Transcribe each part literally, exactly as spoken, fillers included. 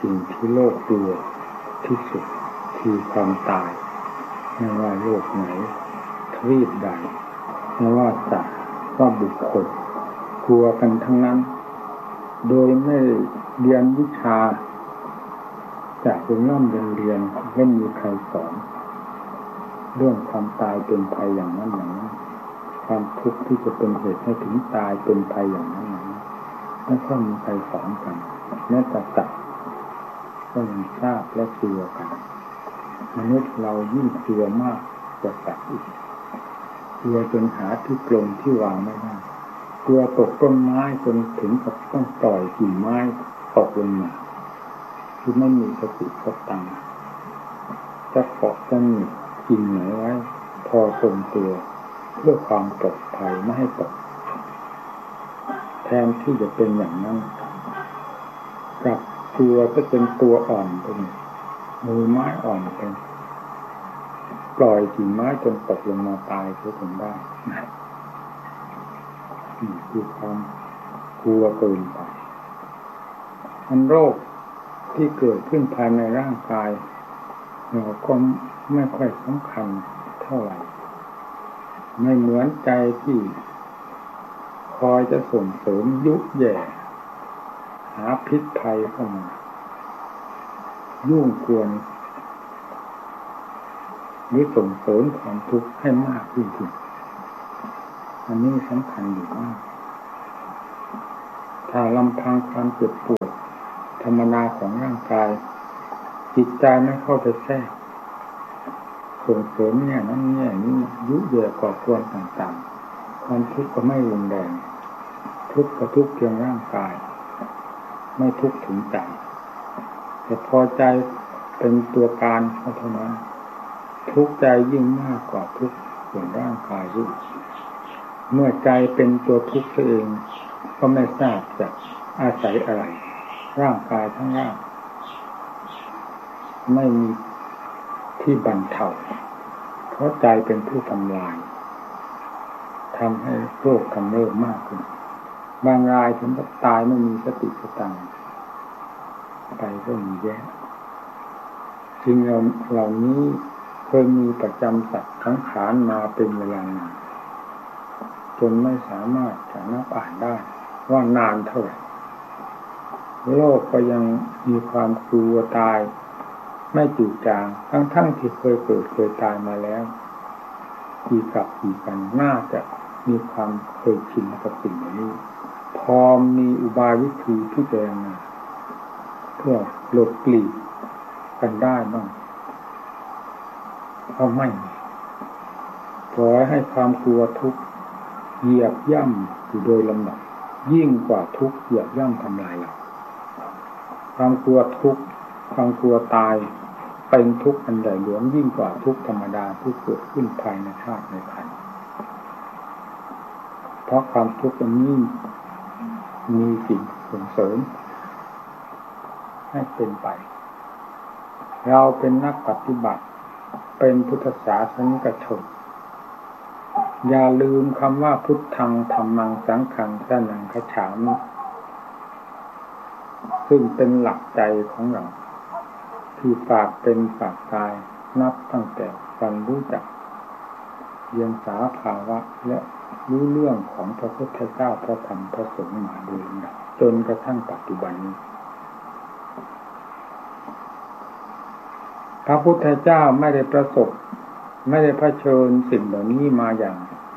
สิ่งที่โลกกลัวที่สุดคือความตายไม่ว่าโลกไหนทวีปใดไม่ว่าสัตว์ว่าบุคคลกลัวกันทั้งนั้นโดยไม่เรียนวิชาจากโรงเรียนเรียนไม่มีใครสอนเรื่องความตายเป็นภัยอย่างนั้นอย่างนั้นความทุกข์ที่จะเป็นเหตุให้ถึงตายเป็นภัยอย่างนั้นอย่างนั้นไม่ค่อยมีใครสอนกันแม้แต่สัตว์ก็ยังทราบและกลัวกันมนุษย์เรายิ่งกลัวมากกว่าสัตว์อีกกลัวจนหาที่กลงที่วางไม่ได้กลัวตกต้นไม้จนถึงกับต้องปล่อยกิ่งไม้ตกลงมาคือไม่มีสติสตังจะเกาะจะหนีกิ่งไหนไว้พอทรงตัวเพื่อความปลอดภัยไม่ให้ตกแทนที่จะเป็นอย่างนั้นกลับตัวก็เป็นตัวอ่อนไปมือไม้อ่อนไปปล่อยกิ่งไม้จนตกลงมาตายก็ถึงได้นี่คือความกลัวเกินไปอันโรคที่เกิดขึ้นภายในร่างกายเราก็ไม่ค่อยสำคัญเท่าไหร่ไม่เหมือนใจที่คอยจะส่งเสริมยุแย่หาพิษภัยเข้ามายุ่งกวนหรือส่งเสริมความทุกข์ให้มากยิ่งขึ้นอันนี้สำคัญอยู่มากถ้าลำพังความเจ็บปวดธรรมดาของร่างกายจิตใจไม่เข้าไปแทรกส่งเสริมเนี่ยนั่นเนี่ยนี่ยุแย่ก่อกวนต่างๆความทุกข์ก็ไม่รุนแรงทุกข์ก็ทุกข์เพียงร่างกายไม่ทุกข์ถึงใจแต่พอใจเป็นตัวการเท่านั้นทุกข์ใจยิ่งมากกว่าทุกข์ส่วนร่างกายยิ่งเมื่อใจเป็นตัวทุกข์เองก็ไม่ทราบจะอาศัยอะไรร่างกายทั้งร่างไม่มีที่บรรเทาเพราะใจเป็นผู้ทำลายทำให้โรคกำเริบมากขึ้นบางรายถึงกับตายไม่มีสติสตังค์ไปก็มีแย่สิ่งเหล่านี้เคยมีประจำสัตว์ทั้งขานมาเป็นเวลานานจนไม่สามารถจะนับอ่านได้ว่านานเท่าไหร่โลกก็ยังมีความกลัวตายไม่จืดจางทั้งๆที่เคยเกิดเคยตายมาแล้วกี่กับกี่กันน่าจะมีความเคยชินกับสิ่งนี้พอมีอุบายวิธีพิจารณาเพื่อลดกลีกกันได้บ้างก็ไม่ปล่อยให้ความกลัวทุกข์เหยียบย่ำอยู่โดยลำดับยิ่งกว่าทุกข์เหยียบย่ำทำลายเราความกลัวทุกข์ความกลัวตายเป็นทุกข์อันใหญ่หลวงยิ่งกว่าทุกข์ธรรมดาที่เกิดขึ้นภายในชาติในขันธ์เพราะความทุกข์อันนี้มีสิ่งส่งเสริมให้เป็นไปเราเป็นนักปฏิบัติเป็นพุทธศาสนิกชนอย่าลืมคำว่าพุทธังธัมมังสังฆังสรณังคัจฉามิซึ่งเป็นหลักใจของเราที่ฝากเป็นฝากตายนับตั้งแต่วันรู้จักเรียนสาภาวะและรู้เรื่องของพระพุทธเจ้าพระธรรมพระสงฆ์มาโดยลำดับจนกระทั่งปัจจุบันนี้พระพุทธเจ้าไม่ได้ประสบไม่ได้เผชิญสิ่งเหล่านี้มาอย่าง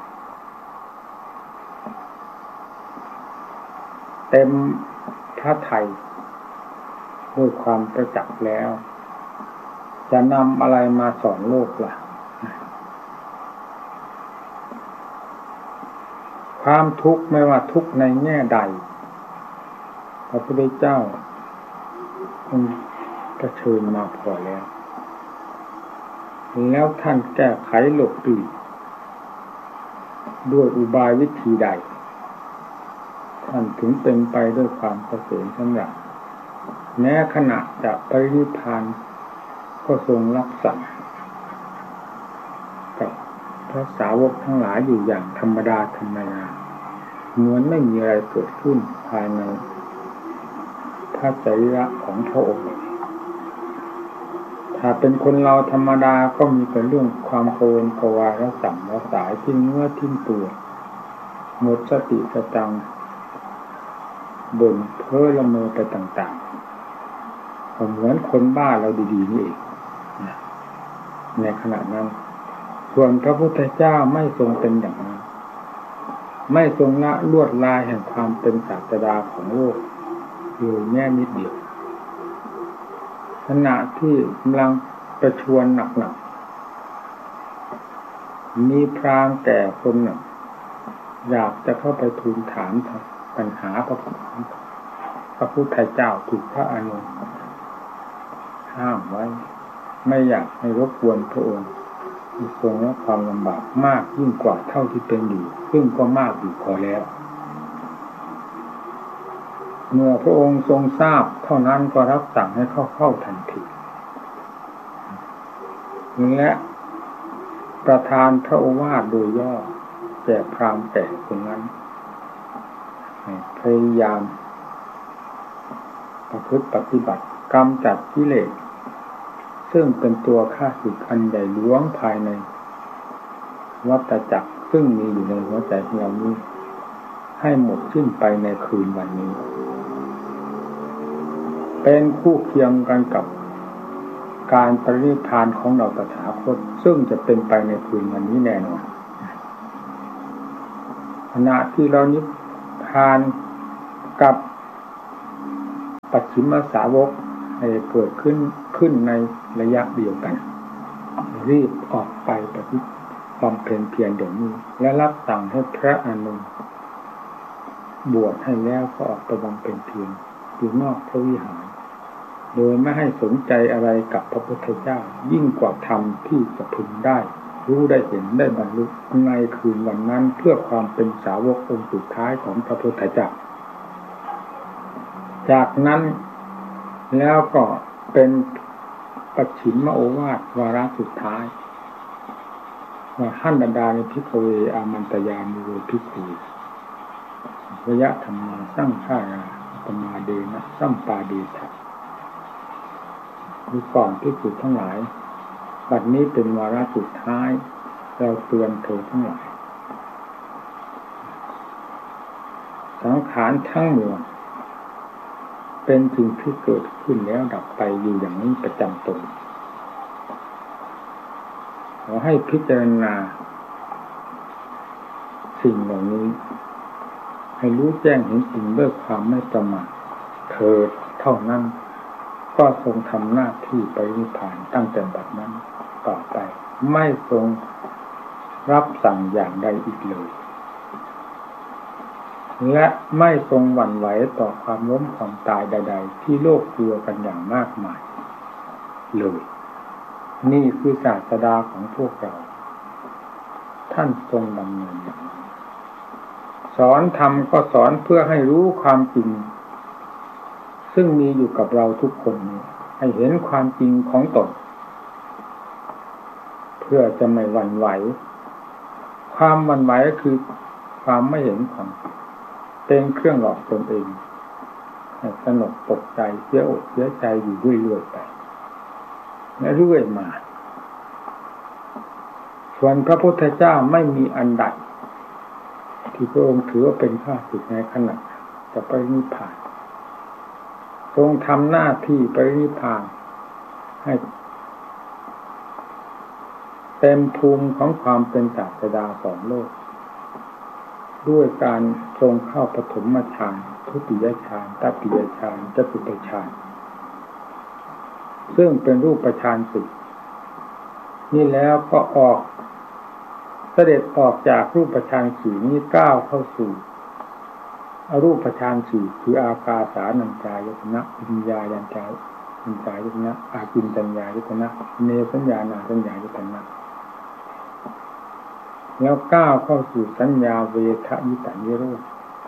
เต็มพระทัยด้วยความประจักษ์แล้วจะนำอะไรมาสอนโลกล่ะความทุกข์ไม่ว่าทุกข์ในแง่ใดพระพุทธเจ้าคงเผชิญมาพอแล้วแล้วท่านแก้ไขหลบหลีกด้วยอุบายวิธีใดท่านถึงเป็นไปด้วยความเกษมสำราญแม้ขณะจะปรินิพพานก็ทรงรับสั่งกับพระสาวกทั้งหลายอยู่อย่างธรรมดาธรรมดาเหมือนไม่มีอะไรเกิดขึ้นภายในพระจริยะของพระองค์ถ้าเป็นคนเราธรรมดาก็มีแต่เรื่องความโกรธกวาดสัมละสายทิ้งเนื้อทิ้งตัวหมดสติสตังบ่นเพ้อละเมอไปต่างๆเหมือนคนบ้าเราดีๆนี่เองในขณะนั้นส่วนพระพุทธเจ้าไม่ทรงเป็นอย่างนั้นไม่ทรงละลวดลายแห่งความเป็นศาสดาของโลกอยู่แค่นิดเดียวขณะที่กำลังประชวรหนักๆมีพรามแก่คนหนึ่งอยากจะเข้าไปทูลถามปัญหาพระพระพุทธเจ้าถูกพระอานนท์ห้ามไว้ไม่อยากให้รบกวนพระองค์ทรงรับความลำบากมากยิ่งกว่าเท่าที่เป็นอยู่ซึ่งก็มากอยู่พอแล้วเมื่อพระองค์ทรงทราบเท่านั้นก็รับสั่งให้เข้าเข้าทันทีและประทานพระโอวาทโดยย่อแก่พราหมณ์แต่คนนั้นพยายามประพฤติปฏิบัติกำจัดกิเลสซึ่งเป็นตัวข้าศึกอันใหญ่หลวงภายในวัฏจักรซึ่งมีอยู่ในหัวใจของเรานี้ให้หมดสิ้นไปในคืนวันนี้เป็นคู่เคียงกันกับการปรินิพพานของเราตถาคตซึ่งจะเป็นไปในคืนวันนี้แน่นอนขณะที่เรานิพพานกับปัจฉิมสาวกให้เกิดขึ้นขึ้นในระยะเดียวกันรีบออกไปปฏิความเพียรเพียรเดี๋ยวนี้และรับสั่งให้พระอานนท์บวชให้แล้วก็ออกไปบำเพ็ญเพียรอยู่นอกพระวิหารโดยไม่ให้สนใจอะไรกับพระพุทธเจ้ายิ่งกว่าธรรมที่จะพึงได้รู้ได้เห็นได้บรรลุในคืนวันนั้นเพื่อความเป็นสาวกองค์สุดท้ายของพระพุทธเจ้าจากนั้นแล้วก็เป็นปัจฉิมโอวาทวาระสุดท้ายว่าหันดาดาในภิกขเวอามันตยามิเวภิกขุระยะธรรมาสร้างฆาราปมาเดนะสัมปาเดทะดูก่อนภิกษุทั้งหลายบัดนี้เป็นวาระสุดท้ายเราเตือนเธอทั้งหลายสังขารทั้งมวลเป็นสิ่งที่เกิดขึ้นแล้วดับไปอยู่อย่างนี้ประจำตนขอให้พิจารณาสิ่งเหล่านี้ให้รู้แจ้งเห็นจริงด้วยความไม่ประมาทเถิดเท่านั้นก็ทรงทำหน้าที่ไปนิพพานตั้งแต่บัดนั้นต่อไปไม่ทรงรับสั่งอย่างใดอีกเลยและไม่ทรงหวั่นไหวต่อความล้มความตายใดๆที่โลกกลัวกันอย่างมากมายเลยนี่คือศาสดาของพวกเราท่านทรงดำเนินอย่างนั้นสอนธรรมก็สอนเพื่อให้รู้ความจริงซึ่งมีอยู่กับเราทุกคนให้เห็นความจริงของตนเพื่อจะไม่หวั่นไหวความหวั่นไหวคือความไม่เห็นความเป็นเครื่องหลอกตนเองให้สนุกตกใจเสียอกเสียใจอยู่เรื่อยๆไปและเรื่อยมาส่วนพระพุทธเจ้าไม่มีอันใดที่พระองค์ถือว่าเป็นข้าศึกในขณะจะไปนิพพานทรงทำหน้าที่ไปนิพพานให้เต็มภูมิของความเป็นศาสดาของโลกด้วยการทรงเข้าปฐมฌานทุติยฌานตติยฌานจตุตฌานซึ่งเป็นรูปฌานสี่นี่แล้วก็ออกเสด็จออกจากรูปฌานสี่นี้ก้าวเข้าสู่อรูปฌานสี่คืออากาสานัญจายตนะวิญญาณัญจายตนะอากินจัญญายตนะเนสัญญานาสัญญายตนะแล้วก้าวเข้าสู่สัญญาเวทยิตานิโรธ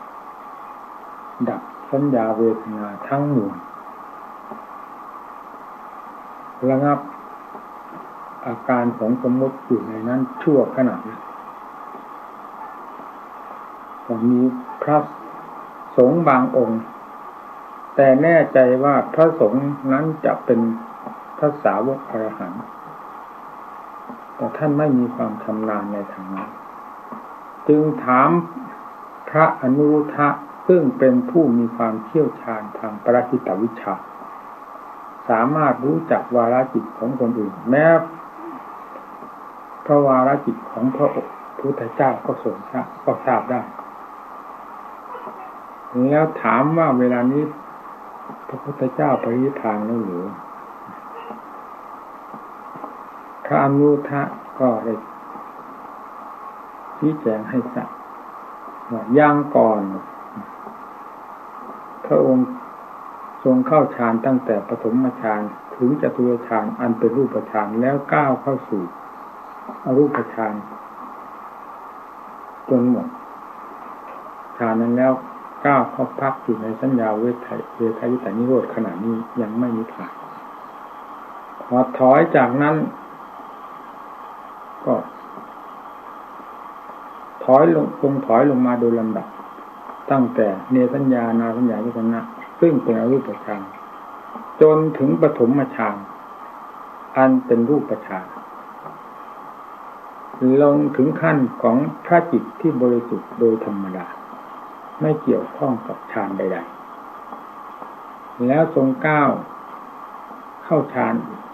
ดับสัญญาเวทนาทั้งมวลระงับอาการของสมมติอยู่ในนั้นชั่วขณะนั้นก็มีพระสงฆ์บางองค์แต่แน่ใจว่าพระสงฆ์นั้นจะเป็นพระสาวกอรหันต์แต่ท่านไม่มีความชำนาญในทางนั้นจึงถามพระอนุรุทธะซึ่งเป็นผู้มีความเชี่ยวชาญทางปรหิตวิชชาสามารถรู้จักวาระจิตของคนอื่นแม้พระวาระจิตของพระพุทธเจ้าก็ทรงทราบก็ทราบได้แล้วถามว่าเวลานี้พระพุทธเจ้าปรินิพพานแล้วหรือพระอนุรุทธะก็ได้ชี้แจงให้ทราบว่ายังก่อนพระองค์ทรงเข้าฌานตั้งแต่ปฐมฌานถึงจตุตฌานอันเป็นรูปฌานแล้วก้าวเข้าสู่อรูปฌานจนหมดฌานนั้นแล้วก้าวเข้าพักอยู่ในสัญญาเวทเวทายตานิโรธขณะนี้ยังไม่มีผ่านพอถอยจากนั้นก็ถอยลงคงถอยลงมาโดยลำดับตั้งแต่เนสัญญานาสัญญาวิจนะซึ่งเป็นอรูปฌานจนถึงปฐมฌานอันเป็นรูปฌานลงถึงขั้นของพระจิตที่บริสุทธิ์โดยธรรมดาไม่เกี่ยวข้องกับฌานใดๆแล้วทรงก้าวเข้าฌาน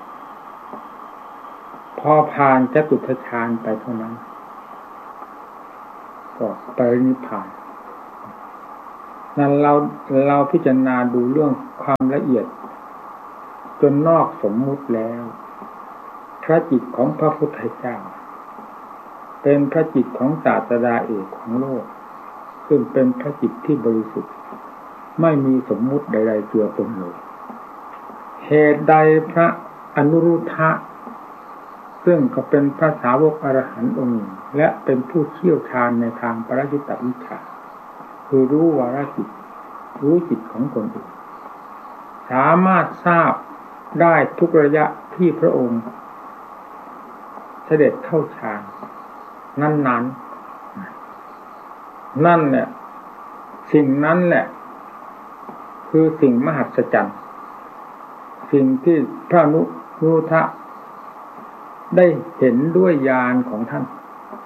พอผ่านจตุตฌานไปเท่านั้นก็ปรินิพพานนั้นเราเราพิจารณาดูเรื่องความละเอียดจนนอกสมมุติแล้วพระจิตของพระพุทธเจ้าเป็นพระจิตของศาสดาเอกของโลกซึ่งเป็นพระจิตที่บริสุทธิ์ไม่มีสมมุติใดๆเจือปนเลยเหตุใดพระอนุรุทธะซึ่งก็เป็นพระสาวกอรหันต์องค์และเป็นผู้เชี่ยวชาญในทางปรหิตวิชชาคือรู้วาระจิตรู้จิตของคนอื่นสามารถทราบได้ทุกระยะที่พระองค์เสด็จเข้าฌานนั้นๆ น, นั่นแหละสิ่งนั้นแหละคือสิ่งมหัศจรรย์สิ่งที่พระอนุรุทธะได้เห็นด้วยญาณของท่าน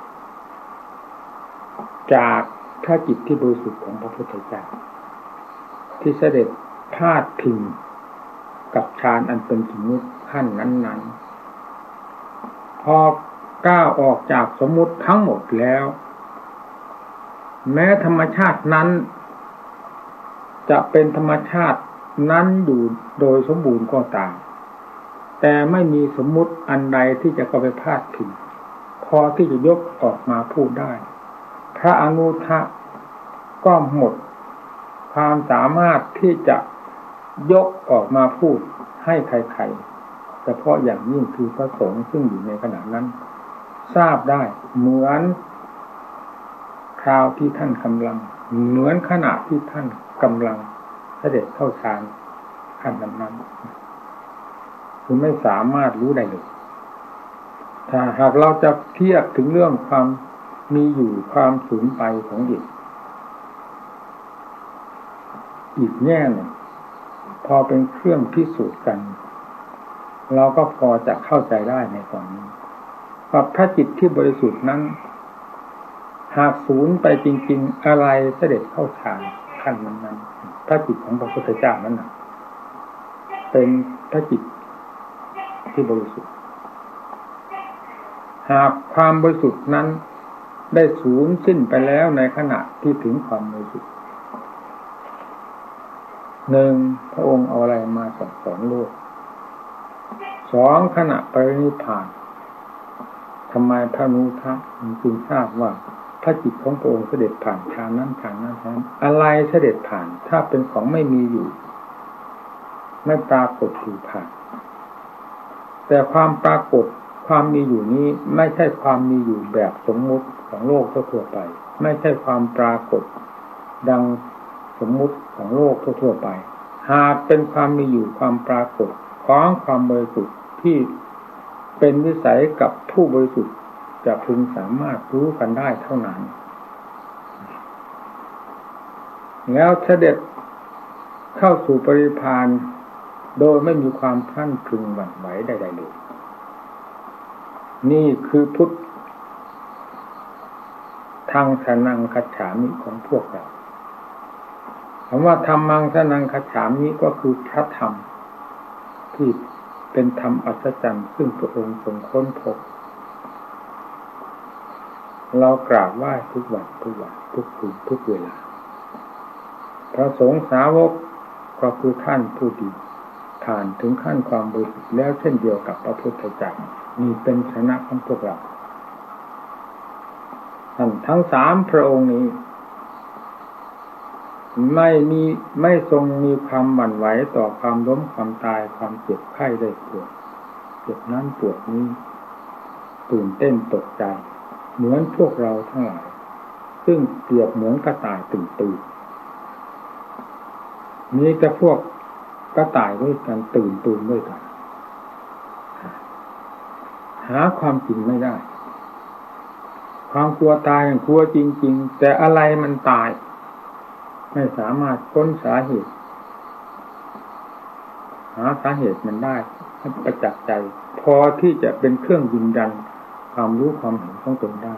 จากพระจิตที่บริสุทธิ์ของพระพุทธเจ้าที่เสด็จพาดพิงกับฌานอันเป็นสมมุติขั้นนั้นๆพอก้าวออกจากสมมุติทั้งหมดแล้วแม้ธรรมชาตินั้นจะเป็นธรรมชาตินั้นอยู่โดยสมบูรณ์ก็ตามแต่ไม่มีสมมุติอันใดที่จะเข้าไปพาดพิงพอที่จะยกออกมาพูดได้พระอนุรุทธะก็หมดความสามารถที่จะยกออกมาพูดให้ใครๆเฉพาะอย่างยิ่งคือพระสงฆ์ซึ่งอยู่ในขณะนั้นทราบได้เหมือนคราวที่ท่านกำลังเหมือนขณะที่ท่านกำลังเสด็จเข้าฌานขั้นนั้นๆคือไม่สามารถรู้ได้เลยถ้าหากเราจะเทียบถึงเรื่องความมีอยู่ความสูญไปของจิตอีกแง่หนึ่งพอเป็นเครื่องพิสูจน์กันเราก็พอจะเข้าใจได้ในตอนนี้ว่าพระจิตที่บริสุทธิ์นั้นหากสูญไปจริงๆอะไรเสด็จเข้าฌานขั้นนั้นๆพระจิตของพระพุทธเจ้านั้นน่ะเป็นพระจิตที่บริสุทธิ์หากความบริสุทธิ์นั้นได้สูญสิ้นไปแล้วในขณะที่ถึงความบริสุทธิ์หนึ่งพระองค์เอาอะไรมาสั่งสอนโลกสองขณะปรินิพพานทำไมพระอนุรุทธะจึงทราบว่าพระจิตของพระองค์เสด็จผ่านฌานนั้นฌานนั้นฌานอะไรเสด็จผ่านถ้าเป็นของไม่มีอยู่ไม่ปรากฏอยู่ผ่านแต่ความปรากฏความมีอยู่นี้ไม่ใช่ความมีอยู่แบบสมมุติของโลกทั่วไปไม่ใช่ความปรากฏดังสมมุติของโลกทั่วไปหากเป็นความมีอยู่ความปรากฏของความบริสุทธิ์ที่เป็นวิสัยกับผู้บริสุทธิ์จะพึงสามารถรู้กันได้เท่านั้นแล้วเสด็จเข้าสู่ปริภาณโดยไม่มีความพลั่นพรึงหวั่นไหวใดๆเลยนี่คือพุทธทางสนังคัจฉามิของพวกเราคำว่าธรรมังสนังคัจฉามิก็คือพระธรรมที่เป็นธรรมอัศจรรย์ซึ่งพระองค์ทรงค้นพบเรากราบไหว้ทุกวันทุกวันทุกคืนทุกเวลาพระสงฆ์สาวกก็คือท่านผู้ดีผ่านถึงขั้นความบริสุทธิ์แล้วเช่นเดียวกับพระพุทธเจ้านี่เป็นชนะของพวกเราท่านทั้งสามพระองค์นี้ไม่มีไม่ทรงมีความหวั่นไหวต่อความล้มความตายความเจ็บไข้ได้ป่วยเจ็บนั้นปวดนี้ตื่นเต้นตกใจเหมือนพวกเราทั้งหลายซึ่งเปรียบเหมือนกระต่ายตื่นตื่นมีแต่พวกกระต่ายด้วยกันตื่นตื่นด้วยกันหาความจริงไม่ได้ความกลัวตายกลัวจริงๆแต่อะไรมันตายไม่สามารถค้นสาเหตุหาสาเหตุมันได้ให้ประจักษ์ใจพอที่จะเป็นเครื่องยืนยันความรู้ความเห็นของตนได้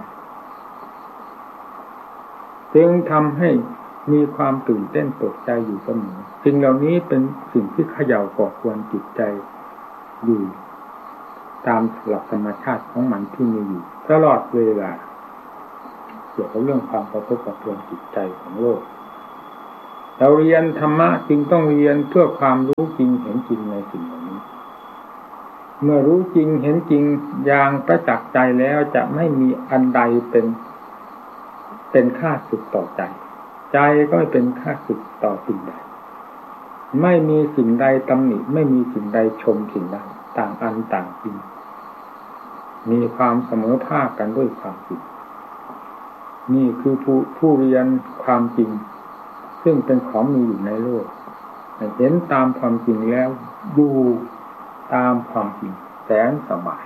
จึงทำให้มีความตื่นเต้นตกใจอยู่เสมอสิ่งเหล่านี้เป็นสิ่งที่เขย่าก่อกวนจิตใจอยู่ตามหลักธรรมชาติของมันที่มีอยู่ตลอดเวลาเกี่ยวกับเรื่องความกระทบกระเทือนจิตใจของโลกเราเรียนธรรมะจึงต้องเรียนเพื่อความรู้จริงเห็นจริงในสิ่งเหล่านี้เมื่อรู้จริงเห็นจริงอย่างประจักษ์ใจแล้วจะไม่มีอันใดเป็นเป็นค่าศึกต่อใจใจก็ไม่เป็นค่าศึกต่อสิ่งใดไม่มีสิ่งใดตำหนิไม่มีสิ่งใดชมสิ่งใดต่างอันต่างจริงมีความเสมอภาคกันด้วยความจริงนี่คือผู้ผู้เรียนความจริงซึ่งเป็นของมีอยู่ในโลกเห็นตามความจริงแล้วดูตามความจริงแสนสบาย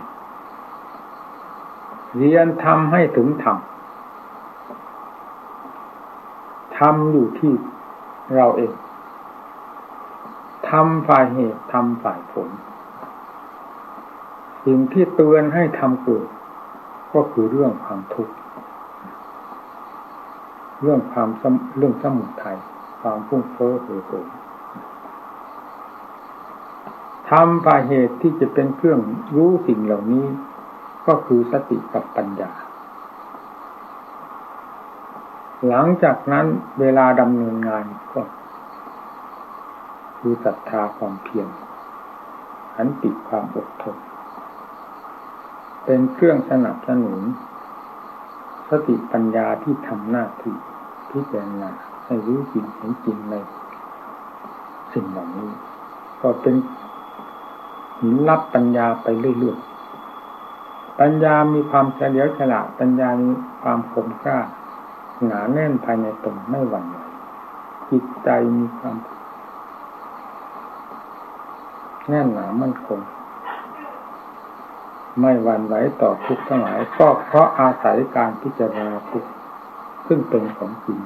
เรียนทำให้ถึงธรรมทำอยู่ที่เราเองทำฝ่ายเหตุทำฝ่ายผลสิ่งที่เตือนให้ทำเกิดก็คือเรื่องความทุกข์เรื่องความเรื่องสมุทัยความฟุ้งเฟ้อเห่อเหิมทำฝ่ายเหตุที่จะเป็นเครื่องรู้สิ่งเหล่านี้ก็คือสติกับปัญญาหลังจากนั้นเวลาดำเนินงานก็คือศรัทธาความเพียรขันติความอดทนเป็นเครื่องสนับสนุนสติปัญญาที่ทำหน้าที่พิจารณาให้รู้จริงเห็นจริงในสิ่งเหล่านี้ก็เป็นหินรับปัญญาไปเรื่อยๆปัญญามีความเฉลียวฉลาดปัญญามีความคมกล้าหนาแน่นภายในตนไม่หวั่นไหวจิตใจมีความแน่นหนามั่นคงไม่หวั่นไหวต่อทุกข์ทั้งหลายก็เพราะอาศัยการพิจารณาทุกข์ซึ่งเป็นของจริง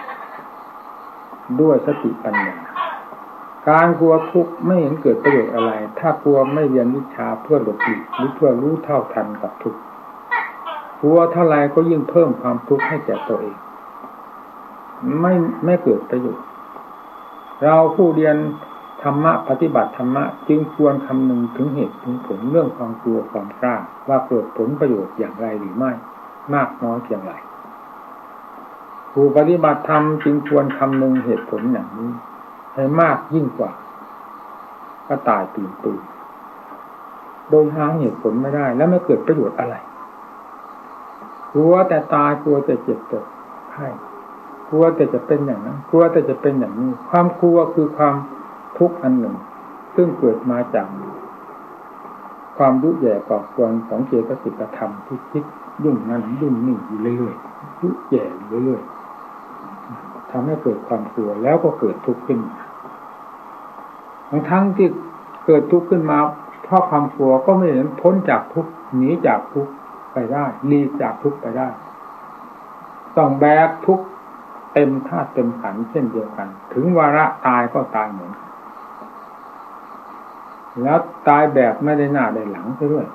ด้วยสติปัญญาการกลัวทุกข์ไม่เห็นเกิดประโยชน์อะไรถ้ากลัวไม่เรียนวิชาเพื่อหลบหลีกหรือเพื่อรู้เท่าทันกับทุกข์กลัวเท่าไรก็ยิ่งเพิ่มความทุกข์ให้แก่ตัวเองไม่ไม่เกิดประโยชน์เราผู้เรียนธรรมะปฏิบัติธรรมะจึงควรคำนึงถึงเหตุถึงผลเรื่องความกลัวความกล้าว่าเกิดผลประโยชน์อย่างไรหรือไม่มากน้อยเพียงไรผู้ปฏิบัติธรรมจึงควรคำนึงเหตุผลอย่างนี้ให้มากยิ่งกว่าก็ตายตื่นตื่นโดยหาเหตุผลไม่ได้และไม่เกิดประโยชน์อะไรกลัวแต่ตายกลัวแต่เจ็บแต่ไข้กลัวแต่จะเป็นอย่างนั้นกลัวแต่จะเป็นอย่างนี้ความกลัวคือความทุกข์อันหนึ่งซึ่งเกิดมาจากความยุ่ยแย่ก่อกวนของเจตสิกธรรมที่คิดยุ่งนั้นยุ่งนี่อยู่เรื่อยๆยุ่ยแย่อยู่เรื่อยๆทำให้เกิดความกลัวแล้วก็เกิดทุกข์ขึ้นทั้งทั้งที่เกิดทุกข์ขึ้นมาเพราะความกลัวก็ไม่เห็นพ้นจากทุกข์หนีจากทุกข์ไปได้หลีกจากทุกข์ไปได้ต้องแบกทุกข์เต็มธาตุเต็มขันธ์เช่นเดียวกันถึงวาระตายก็ตายเหมือนกันแล้วตายแบบไม่ได้หน้าได้หลังไปด้วย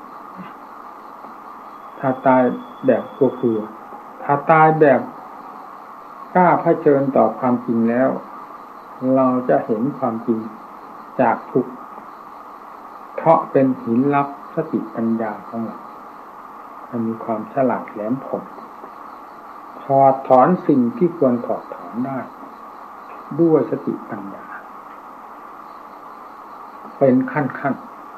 ถ้าตายแบบกลัวๆถ้าตายแบบกล้าเผชิญต่อความจริงแล้วเราจะเห็นความจริงจากทุกข์เพราะเป็นหินลับสติปัญญาของเรามันมีความฉลาดแหลมคมถอดถอนสิ่งที่ควรถอดถอนได้ด้วยสติปัญญาเป็นขั้น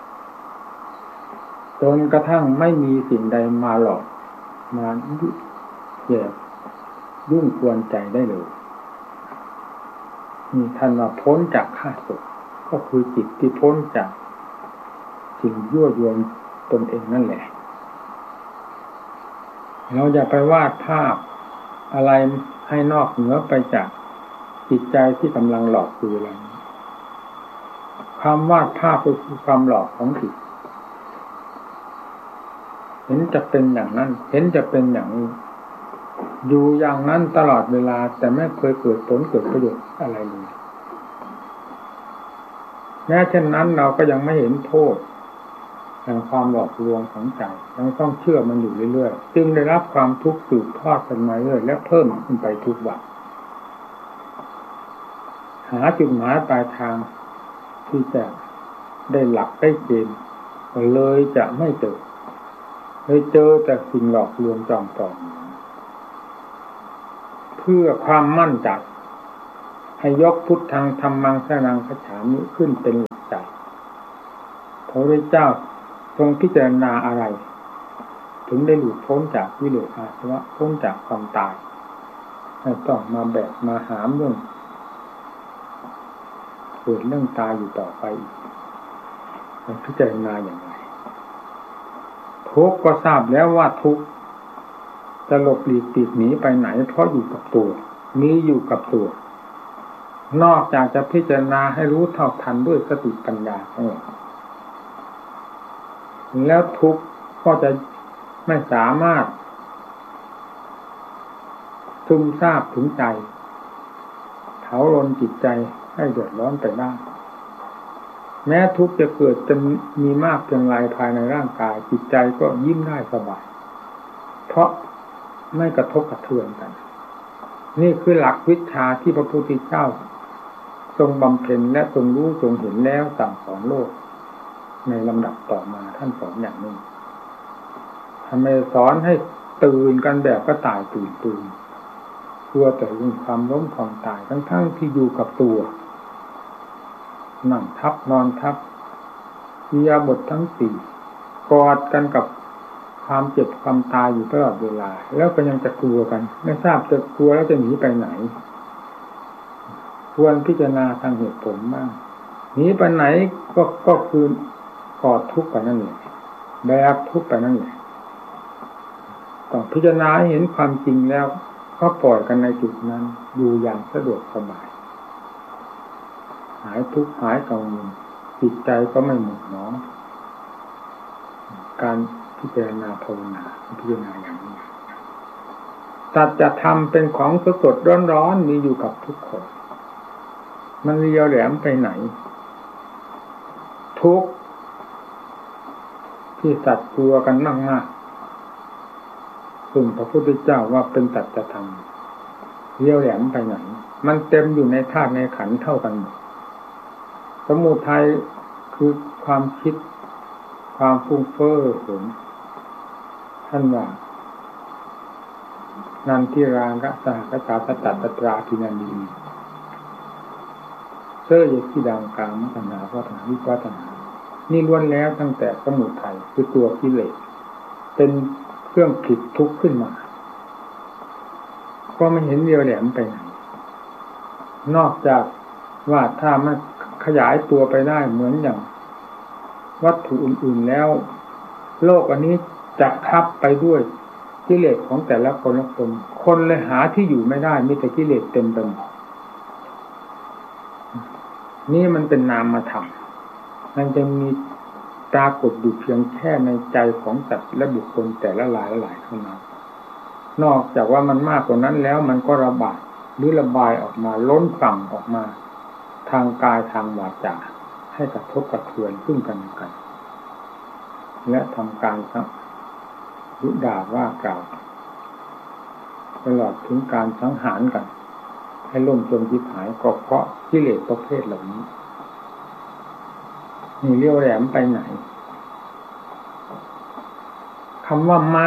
ๆจนกระทั่งไม่มีสิ่งใดมาหลอกมาแย่ยุ่งกวนใจได้เลยมีท่านว่าพ้นจากข้าศึกก็คือจิตที่พ้นจากสิ่งยั่วยวนตนเองนั่นแหละเราอย่าไปวาดภาพอะไรให้นอกเหนือไปจากจิตใจที่กำลังหลอกคือเราความวาดภาพก็คือความหลอกของจิตเห็นจะเป็นอย่างนั้นเห็นจะเป็นอย่างนี้อยู่อย่างนั้นตลอดเวลาแต่ไม่เคยเกิดผลเกิดประโยชน์อะไรเลยแม้เช่นนั้นเราก็ยังไม่เห็นโทษแห่งความหลอกลวงของใจยังต้องเชื่อมันอยู่เรื่อยๆจึงได้รับความทุกข์สืบทอดกันมาเรื่อยและเพิ่มขึ้นไปทุกวันหาจุดหมายปลายทางที่จะได้หลักได้เกณฑ์เลยจะไม่เจอเลยเจอแต่สิ่งหลอกลวงจอมปลอมเพื่อความมั่นใจให้ยกพุทธังธัมมังสรณังคัจฉามิขึ้นเป็นหลักใจพระพุทธเจ้าทรงพิจารณาอะไรถึงได้หลุดพ้นจากวิเลศอาสวะพ้นจากความตายไม่ต้องมาแบกมาหามเรื่องเกิดเรื่องตายอยู่ต่อไปมันพิจารณาอย่างไรทุกข์ก็ทราบแล้วว่าทุกข์จะหลบหลีกปิดหนีไปไหนเพราะอยู่กับตัวมีอยู่กับตัวนอกจากจะพิจารณาให้รู้เท่าทันด้วยสติปัญญาของเราแล้วทุกข์ก็จะไม่สามารถซึมซาบถึงใจเผาลนจิตใจให้เดือดร้อนไปได้แม้ทุกข์จะเกิดจะมีมากเพียงไรภายในร่างกายจิตใจก็ยิ้มได้สบายเพราะไม่กระทบกระเทือนกันนี่คือหลักวิชาที่พระพุทธเจ้าทรงบำเพ็ญและทรงรู้ทรงเห็นแล้วสั่งสอนโลกในลำดับต่อมาท่านสอนอย่างนี้ทำไมสอนให้ตื่นกันแบบก็ตายตื่นตื่นกลัวแต่เรื่องความล้มความตายทั้งทั้งที่อยู่กับตัวนั่งทับนอนทับอิริยาบถทั้งสี่กอดกันกับความเจ็บความตายอยู่ตลอดเวลาแล้วก็ยังจะกลัวกันไม่ทราบจะกลัวแล้วจะหนีไปไหนควรพิจารณาทางเหตุผลบ้างหนีไปไหนก็ก็คือกอดทุกข์ไปนั่นแหละแบกทุกข์ไปนั่นแหละต้องพิจารณาเห็นความจริงแล้วก็ปล่อยกันในจุดนั้นอยู่อย่างสะดวกสบายหายทุกข์หายกังวลจิตใจก็ไม่หมุนหมองการพิจารณาภาวนาพิจารณาอย่างนี้สัจธรรมเป็นของสดๆร้อนๆมีอยู่กับทุกคนมันเรียวแหลมไปไหนทุกข์ที่สัตว์กลัวกันมากๆซึ่งพระพุทธเจ้าว่าเป็นสัจธรรมเรียวแหลมไปไหนมันเต็มอยู่ในธาตุในขันธ์เท่ากันหมดสมุทัยคือความคิดความฟุ้งเฟ้อเหิมท่านว่านันทิรากะสหกตาสัตตตราทินันดีเสื้อเยกิดังกามตัณหาวัฏฏาวิปัสสนานี่ล้วนแล้วตั้งแต่สมุทัยคือตัวกิเลสเป็นเครื่องผลิตทุกข์ขึ้นมาก็ไม่เห็นเรียวแหลมไปไหนนอกจากว่าถ้ามันขยายตัวไปได้เหมือนอย่างวัตถุอื่นๆแล้วโลกอันนี้จะทับไปด้วยกิเลสของแต่ละคนละคนคนเลยหาที่อยู่ไม่ได้มีแต่กิเลสเต็มไปหมดนี่มันเป็นนามธรรมมันจะมีปรากฏอยู่เพียงแค่ในใจของสัตว์และบุคคลแต่ละหลายหลายเท่านั้นนอกจากว่ามันมากกว่านั้นแล้วมันก็ระบาดหรือระบายออกมาล้นฝั่งออกมาทางกายทางวาจาให้กระทบกระเทือนซึ่งกันและกันและทำการดุด่าว่ากล่าวตลอดถึงการสังหารกันให้ล่มจมชิบหายก็เพราะกิเลสประเภทเหล่านี้นี่เลี้ยวแหลมไปไหนคำว่ามรรค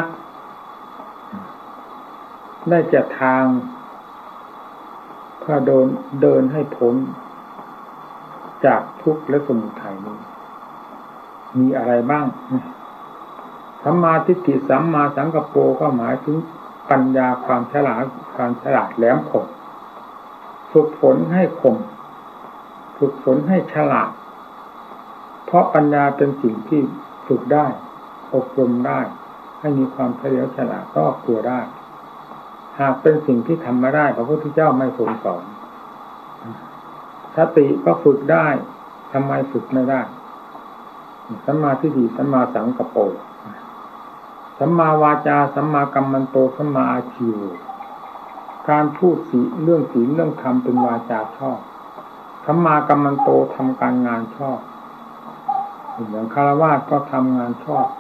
ได้จะทางเพื่อเดินเดินให้พ้นจากทุกข์และสมุทัยนี้มีอะไรบ้างสัมมาทิฏฐิสัมมาสังกัปโปก็หมายถึงปัญญาความฉลาดความฉลาดแหลมคมฝึกฝนให้คมฝึกฝนให้ฉลาดเพราะปัญญาเป็นสิ่งที่ฝึกได้อบรมได้ให้มีความเฉลียวฉลาดรอบตัวได้หากเป็นสิ่งที่ทำไม่ได้พระพุทธเจ้าไม่ทรงสอนสติก็ฝึกได้ทำไมฝึกไม่ได้สัมมาทิฏฐิสัมมาสังกัปโปสัมมาวาจาสัมมากัมมันโตสัมมาอาชีวการพูดสีเรื่องศีลเรื่องธรรมเป็นวาจาชอบสัมมากัมมันโตทำการงานชอบอย่างคฤหัสถ์ก็ทำงานชอบ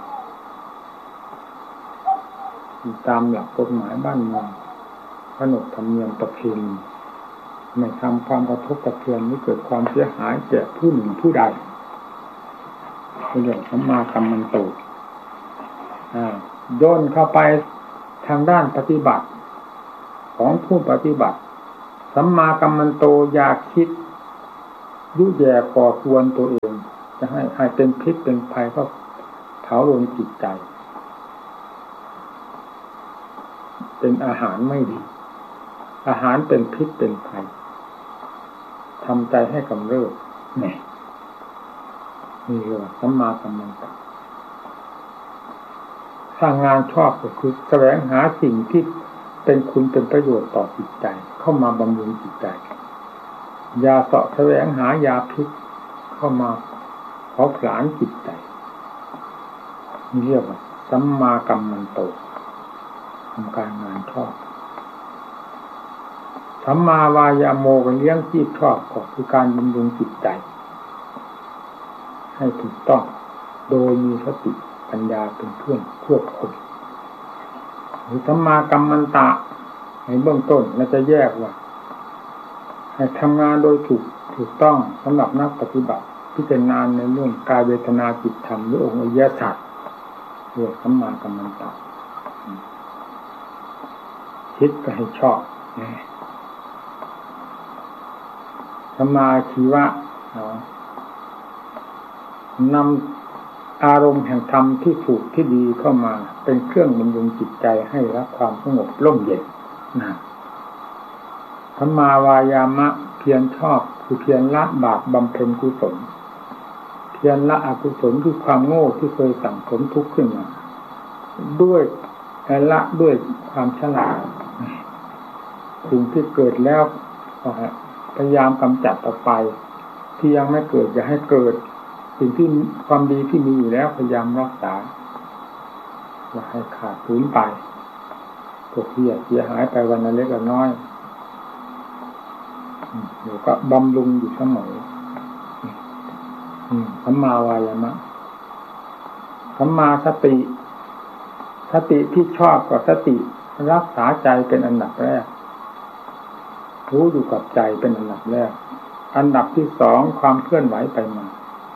ตามหลักกฎหมายบ้านเมืองขนบธรรมเนียมประเพณีไม่ทำความกระทบกระเทือนไม่เกิดความเสียหายแก่ผู้หนึ่งผู้ใดเป็นอย่างสัมมากัมมันโตย่นเข้าไปทางด้านปฏิบัติของผู้ปฏิบัติสัมมากัมมันโตอยากคิดยุแย่ก่อควรตัวเองจะให้ให้เป็นพิษเป็นภัยก็เผาลนจิตใจเป็นอาหารไม่ดีอาหารเป็นพิษเป็นภัยทำใจให้กำเริบนี่นี่เรียกว่าสัมมากัมมันโตสร้างงานชอบก็คือแสวงหาสิ่งที่เป็นคุณเป็นประโยชน์ต่อจิตใจเข้ามาบำรุงจิตใจอย่าเสาะแสวงหายาพิษเข้ามาเผาผลาญจิตใจนี่เรียกว่าสัมมากัมมันโตทำการงานชอบสัมมาวายาโมก็เลี้ยงชีพชอบก็คือการบำรุงจิตใจให้ถูกต้องโดยมีสติปัญญาเป็นเครื่องควบคุมหรือสัมมากัมมันตะในเบื้องต้นเราจะแยกว่าให้ทำงานโดยถูกถูกต้องสำหรับนักปฏิบัติพิจารณาในเรื่องกายเวทนาจิตธรรมหรือองค์อริยสัจเรียกสัมมากัมมันตะคิดก็ให้ชอบสัมมาชีวะนำอารมณ์แห่งธรรมที่ถูกที่ดีเข้ามาเป็นเครื่องบำรุงจิตใจให้รับความสงบร่มเย็นนะสัมมาวายามะเพียรชอบคือเพียรละบาปบำเพ็ญกุศลเพียรละอกุศลคือความโง่ที่เคยสั่งสมทุกข์ขึ้นมาด้วยละด้วยความฉลาดสิ่งที่เกิดแล้วพยายามกำจัดออกไปที่ยังไม่เกิดอย่าให้เกิดสิ่งที่ความดีที่มีอยู่แล้วพยายามรักษาอย่าให้ขาดสูญไปพวกที่เสียหายไปวันละเล็กละน้อยเดี๋ยวก็บำรุงอยู่เสมอสัมมาวายามะสัมมาสติสติที่ชอบกับสติรักษาใจเป็นอันดับแรกรู้อยู่กับใจเป็นอันดับแรกอันดับที่สองความเคลื่อนไหวไปมา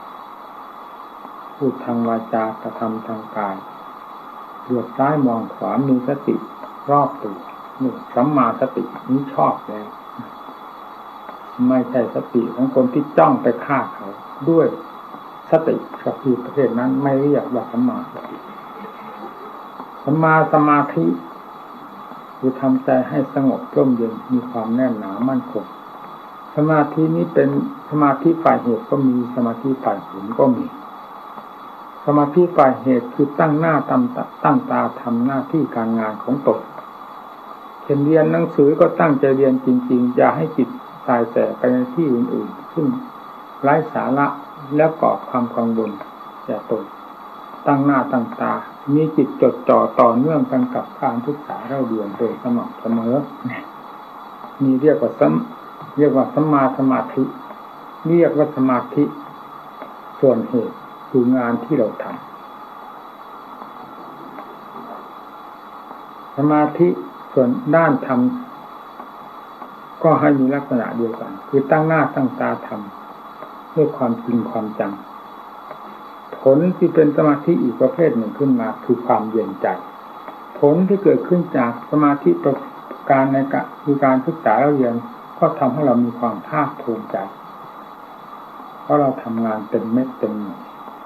พูดทางวาจากระทำทางกายเหลือบซ้ายมองขวามีสติรอบตัวนี่สัมมาสตินี้ชอบแล้วไม่ใช่สติของคนที่จ้องไปฆ่าเขาด้วยสติกับที่ประเภทนั้นไม่เรียกว่าสัมมาสติสัมมาสมาธิคือทำใจให้สงบร่มเย็นมีความแน่นหนามั่นคงสมาธินี้เป็นสมาธิฝ่ายเหตุก็มีสมาธิฝ่ายผลก็มีสมาธิฝ่ายเหตุคือตั้งหน้าตั้งตาตั้งตาทำหน้าที่การงานของตนเช่นเรียนหนังสือก็ตั้งใจเรียนจริงๆอย่าให้จิตสายแสไปในที่อื่นๆซึ่งไร้สาระและก่อความกังวลแก่ตนตั้งหน้าตั้งตามีจิตจดจ่อต่อเนื่องกันกับการศึกษาเราเรียนโดยสม่ำเสมอมีเรียกว่าสัมเรียกว่าสัมมาสมาธิเรียกว่าสมาธิส่วนเหตุคืองานที่เราทำสมาธิส่วนด้านธรรมก็ให้มีลักษณะเดียวกันคือตั้งหน้าตั้งตาทำด้วยความจริงความจังผลที่เป็นสมาธิอีกประเภทหนึ่งขึ้นมาคือความเย็นใจผลที่เกิดขึ้นจากสมาธิประการในการคือการศึกษาเรียนก็ทำให้เรามีความภาคภูมิใจเพราะเราทำงานเต็มเม็ดเต็มหน่วย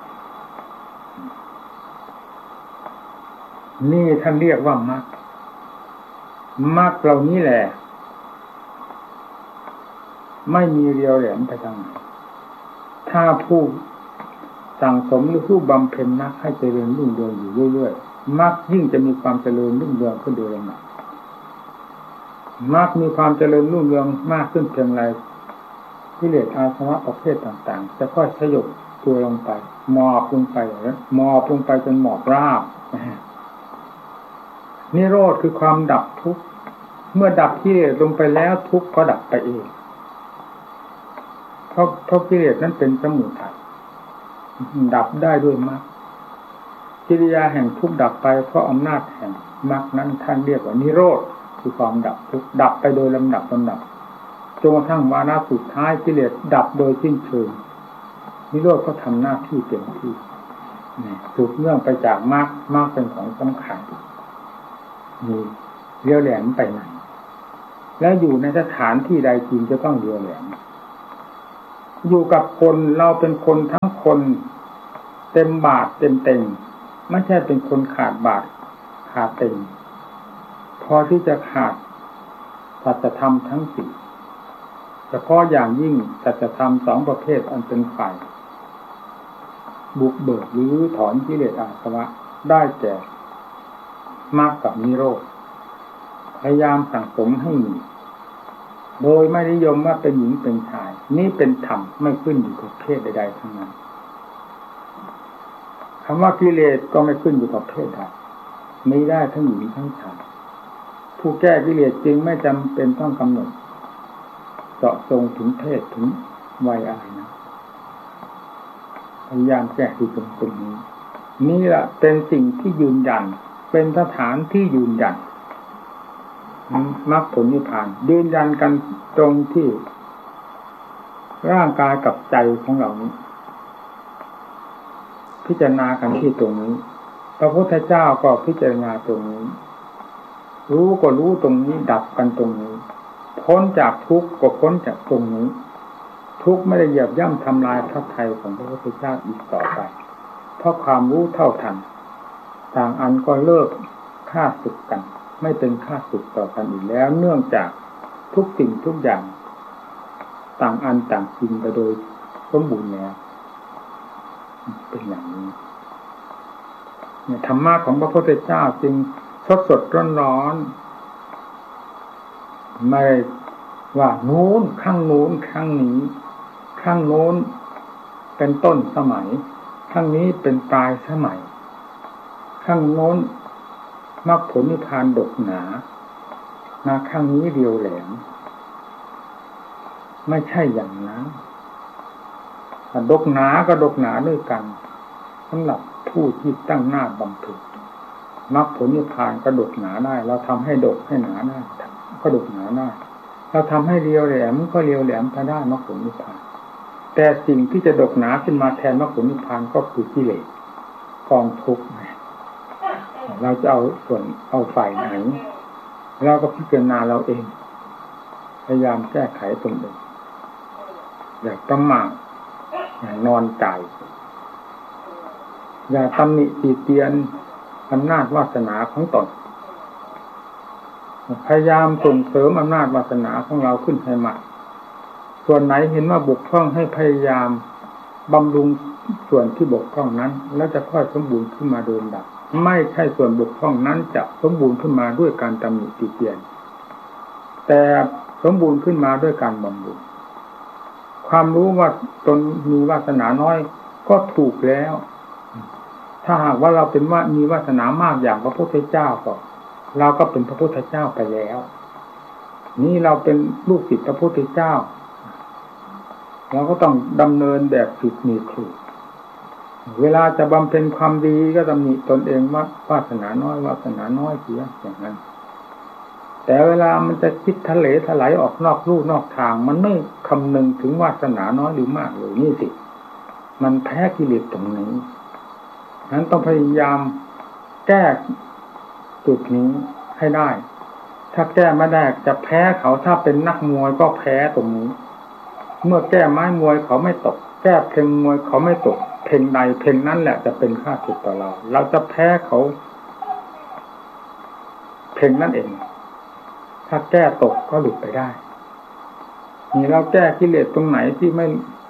นี่ท่านเรียกว่ามรรคมรรคเหล่านี้แหละไม่มีเรียวแหลมไปทางไหนถ้าผู้สั่งสมหรือผู้บำเพ็ญมรรคให้เจริญรุ่งเรืองอยู่เรื่อยๆมรรคยิ่งจะมีความเจริญรุ่งเรืองขึ้นโดยลำดับมรรคมีความเจริญรุ่งเรืองมากขึ้นเพียงไรกิเลสอาสวะประเภทต่างๆจะค่อยสยบตัวลงไปหมอบลงไปหมอบลงไปจนหมอบราบนิโรธคือความดับทุกข์เมื่อดับกิเลสลงไปแล้วทุกข์ก็ดับไปเองเพราะเพราะกิเลสนั้นเป็นสมุทัยดับได้ด้วยมรรคกิริยาแห่งทุกข์ดับไปเพราะอำนาจแห่งมรรคนั้นท่านเรียกว่านิโรธคือความดับทุกข์ดับไปโดยลำดับลำดับจนกระทั่งวาระสุดท้ายกิเลสดับโดยสิ้นเชิงนิโรธก็ทำหน้าที่เต็มที่สืบเนื่องไปจากมรรคมรรคเป็นของสำคัญมีเลี้ยวแหลมไปไหนแล้วอยู่ในสถานที่ใดจริงจะต้องเลี้ยวแหลมอยู่กับคนเราเป็นคนทั้งคนเต็มบาทเต็มเต็มไม่ใช่เป็นคนขาดบาทขาดเต็มพอที่จะขาดสัจธรรมทั้งสี่เฉพาะอย่างยิ่งสัจธรรมสองประเภทอันเป็นฝ่ายบุกเบิกหรือถอนกิเลสอาสวะได้แก่มรรคกับนิโรธพยายามสั่งสมให้มีโดยไม่นิยมว่าเป็นหญิงเป็นชายนี่เป็นธรรมไม่ขึ้นอยู่กับเพศใดๆทั้งนั้นคำว่ากิเลสก็ไม่ขึ้นอยู่กับเพศใดมีได้ทั้งหญิงทั้งชายผู้แก้กิเลสจึงไม่จำเป็นต้องกำหนดเจาะจงถึงเพศถึงวัยอะไรนะพยายามแก้ที่ตรงตรงนี้นี่แหละเป็นสิ่งที่ยืนยันเป็นสถานที่ยืนยันมรรคผลนิพพานยืนยันกันตรงที่ร่างกายกับใจของเรานี้พิจารณากันที่ตรงนี้พระพุทธเจ้าก็พิจารณาตรงนี้รู้ก็รู้ตรงนี้ดับกันตรงนี้พ้นจากทุกข์ก็พ้นจากตรงนี้ทุกข์ไม่ได้เหยียบย่ำทำลายพระทัยของพระพุทธเจ้าอีกต่อไปเพราะความรู้เท่าทันต่างอันก็เลิกฆ่าศึกกันไม่เป็นฆ่าศึกต่อกันอีกแล้วเนื่องจากทุกสิ่งทุกอย่างต่างอันต่างจริงไปโดยสมบูรณ์แล้วเป็นอย่างนี้เนี่ยธรรมะของพระพุทธเจ้าจึงสดสดร้อนร้อนไม่ว่าโน้นข้างโน้นข้างนี้ข้างโน้นเป็นต้นสมัยข้างนี้เป็นปลายสมัยข้างโน้นมรรคผลนิพพานดกหนามาข้างนี้เดียวแหลมไม่ใช่อย่างนั้นดกหนาก็ดกหนาด้วยกันสำหรับผู้ที่ตั้งหน้าบำเพ็ญมรรคผลนิพพานก็ดกหนาได้เราทำให้ดกให้หนาได้ก็ดกหนาได้เราทำให้เรียวแหลมก็เรียวแหลมไปได้มรรคผลนิพพานแต่สิ่งที่จะดกหนาขึ้นมาแทนมรรคผลนิพพานก็คือกิเลสกองทุกข์เราจะเอาส่วนเอาฝ่ายไหนเราก็พิจารณาเราเองพยายามแก้ไขตนเองอย่าประมาทอย่านอนใจอย่าตำหนิติเตียนอำนาจวาสนาของตนพยายามส่งเสริมอำนาจวาสนาของเราขึ้นให้มากส่วนไหนเห็นว่าบกพร่องให้พยายามบำรุงส่วนที่บกพร่องนั้นแล้วจะค่อยสมบูรณ์ขึ้นมาโดยลำดับไม่ใช่ส่วนบกพร่องนั้นจะสมบูรณ์ขึ้นมาด้วยการตำหนิติเตียนแต่สมบูรณ์ขึ้นมาด้วยการบำรุงความรู้ว่าตนมีวาสนาน้อยก็ถูกแล้วถ้าหากว่าเราเป็นว่ามีวาสนามากอย่างพระพุทธเจ้าก็เราก็เป็นพระพุทธเจ้าไปแล้วนี่เราเป็นลูกศิษย์พระพุทธเจ้าเราก็ต้องดำเนินแบบผิดมีครูเวลาจะบำเพ็ญความดีก็ตำหนิตนเองว่าวาสนาน้อยวาสนาน้อยเสียอย่างนั้นแต่เวลามันจะคิดทะเลถลายออกนอกลู่นอกทางมันไม่คำนึงถึงวาสนาน้อยหรือมากเลยนี่สิมันแพ้กิเลสตรงนี้ฉะนั้นต้องพยายามแก้จุดนี้ให้ได้ถ้าแก้ไม่ได้จะแพ้เขาถ้าเป็นนักมวยก็แพ้ตรงนี้เมื่อแก้ไม้มวยเขาไม่ตกแก้เพลงมวยเขาไม่ตกเพลงใดเพลงนั้นแหละจะเป็นค่าศึกต่อเราเราจะแพ้เขาเพลงนั้นเองถ้าแก้ตกก็หลุดไปได้นี่เราแก้กิเลสตรงไหนที่ไม่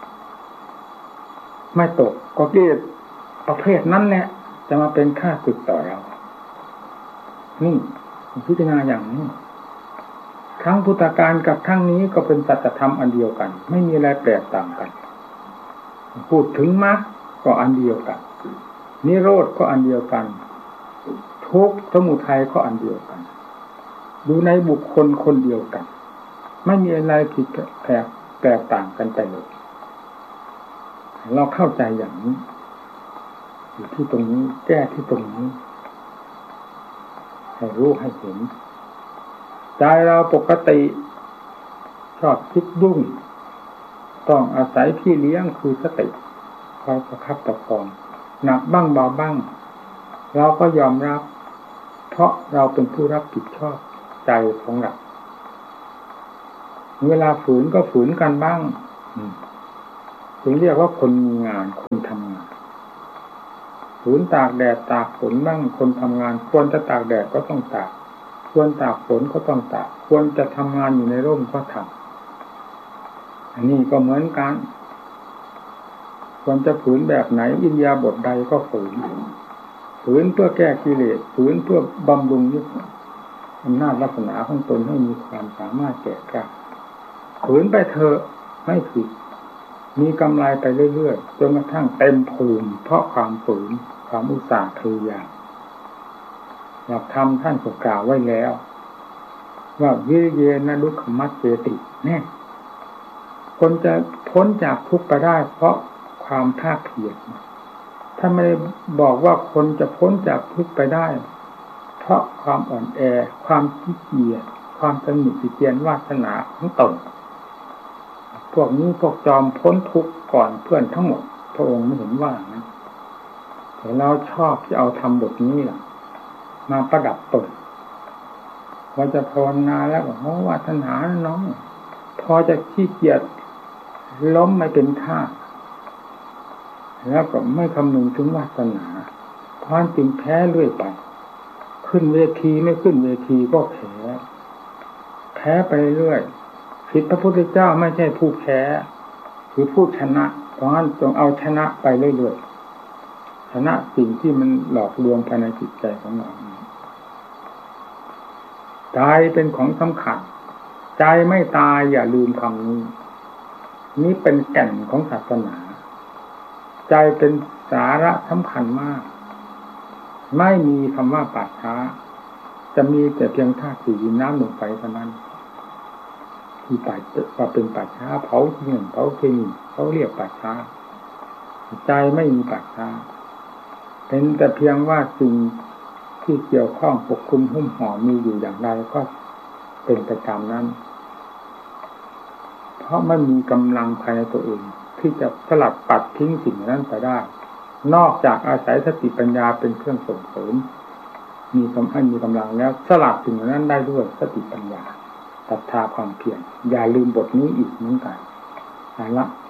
ไม่ตกก็กิเลสประเภทนั้นแหละจะมาเป็นค่าศึกต่อเรานี่พิจารณาอย่างนี้ครั้งพุทธกาลกับครั้งนี้ก็เป็นสัจธรรมอันเดียวกันไม่มีอะไรแปลกต่างกันพูดถึงมรรคก็อันเดียวกันนิโรธก็อันเดียวกันทุกข์สมุทัยก็อันเดียวกันดูในบุคคลคนเดียวกันไม่มีอะไรผิดแปลกแตกต่างกันไปเลยเราเข้าใจอย่างนี้อยู่ที่ตรงนี้แก้ที่ตรงนี้ให้รู้ให้เห็นใจเราปกติชอบคิดยุ่งต้องอาศัยพี่เลี้ยงคือสติคอยประคับประคองหนักบ้างเบาบ้างเราก็ยอมรับเพราะเราเป็นผู้รับผิดชอบใจของเราเวลาฝืนก็ฝืนกันบ้างถึงเรียกว่าคนมีงานคนทำงานฝืนตากแดดตากฝนบ้างคนทำงานควรจะตากแดดก็ต้องตากควรตากฝนก็ต้องตากควรจะทำงานอยู่ในร่มก็ทำอันนี้ก็เหมือนกันควรจะฝืนแบบไหนอิริยาบถใดก็ฝืนฝืนเพื่อแก้กิเลสฝืนเพื่อบำรุงยึดอำนาจวาสนาของตนให้มีความสามารถแก่กล้าฝืนไปเถอะไม่ผิดมีกำไรไปเรื่อยๆจนกระทั่งเต็มภูมิเพราะความฝืนความอุตสาห์พยายามหลักธรรมท่านก็กล่าวไว้แล้วว่าวิริเยนะดุขมัจเจติแน่คนจะพ้นจากทุกข์ไปได้เพราะความภาคเพียรถ้าไม่ได้บอกว่าคนจะพ้นจากทุกข์ไปได้เพราะความอ่อนแอความขี้เกียจความตนิติเตียนวาสนาของตนพวกนี้พวกจอมพ้นทุกข์ก่อนเพื่อนทั้งหมดพระองค์ไม่เห็นว่างั้นแต่เราชอบที่เอาทำบทนี้ล่ะมาประดับตนว่าจะภาวนาแล้วก็เพราะวาสนาน้องพอจะขี้เกียจล้มไม่เป็นท่าแล้วก็ไม่คำนึงถึงวาสนาเพราะจึงแพ้เรื่อยไปขึ้นเวทีไม่ขึ้นเวทีก็แพ้แพ้ไปเรื่อยผิดพระพุทธเจ้าไม่ใช่ผู้แพ้คือผู้ชนะเพราะฉะนั้นจงเอาชนะไปเรื่อยๆชนะสิ่งที่มันหลอกลวงภายในจิตใจของเราใจเป็นของสำคัญใจไม่ตายอย่าลืมคำนี้นี่เป็นแก่นของศาสนาใจเป็นสาระสำคัญมากไม่มีคำว่าป่าช้าจะมีแต่เพียงธาตุสี่ดินน้ำลมไฟเท่านั้นที่ป่าว่าเป็นป่าช้าเผาเงินเผาเคมีเขาเรียกป่าช้าใจไม่มีป่าช้าเป็นแต่เพียงว่าสิ่งที่เกี่ยวข้องปกคลุมหุ้มห่อมีอยู่อย่างไรก็เป็นไปตามนั้นเพราะมันมีกำลังภายในตัวเองที่จะสลัดปัดทิ้งสิ่งนั้นไปได้นอกจากอาศัยสติปัญญาเป็นเครื่องส่งเสริมมีกำลังมีกำลังแล้วสลัดสิ่งนั้นได้ด้วยสติปัญญาศรัทธาความเพียรอย่าลืมบทนี้อีกเหมือนกันเอาละ